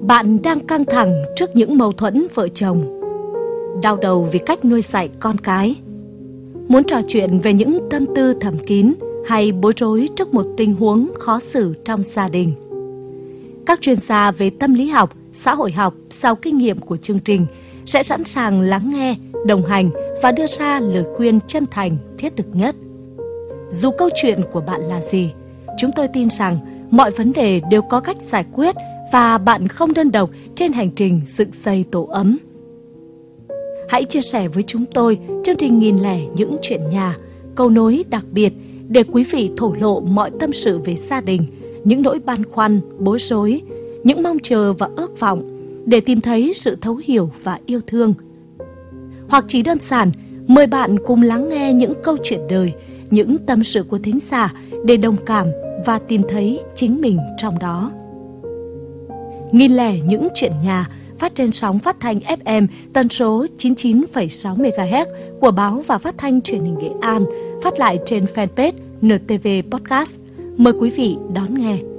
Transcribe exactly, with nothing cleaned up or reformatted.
Bạn đang căng thẳng trước những mâu thuẫn vợ chồng, đau đầu vì cách nuôi dạy con cái, muốn trò chuyện về những tâm tư thầm kín hay bối rối trước một tình huống khó xử trong gia đình. Các chuyên gia về tâm lý học, xã hội học giàu kinh nghiệm của chương trình sẽ sẵn sàng lắng nghe, đồng hành và đưa ra lời khuyên chân thành, thiết thực nhất. Dù câu chuyện của bạn là gì, chúng tôi tin rằng mọi vấn đề đều có cách giải quyết và bạn không đơn độc trên hành trình dựng xây tổ ấm. Hãy chia sẻ với chúng tôi chương trình Nghìn lẻ những chuyện nhà, câu nối đặc biệt để quý vị thổ lộ mọi tâm sự về gia đình, những nỗi băn khoăn, bối rối, những mong chờ và ước vọng để tìm thấy sự thấu hiểu và yêu thương. Hoặc chỉ đơn giản, mời bạn cùng lắng nghe những câu chuyện đời, những tâm sự của thính giả để đồng cảm và tìm thấy chính mình trong đó. Nghìn lẻ những chuyện nhà phát trên sóng phát thanh ép em tần số chín mươi chín phẩy sáu mê ga héc của Báo và Phát thanh Truyền hình Nghệ An, phát lại trên fanpage en tê vê Podcast. Mời quý vị đón nghe.